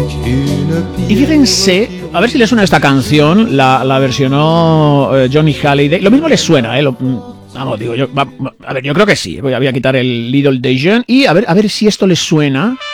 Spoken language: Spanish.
Y fíjense, a ver si les suena esta canción, la versionó Johnny Hallyday. Lo mismo les suena, vamos, digo yo, a ver, yo creo que sí. Voy a quitar el Little Dijon y a ver si esto les suena.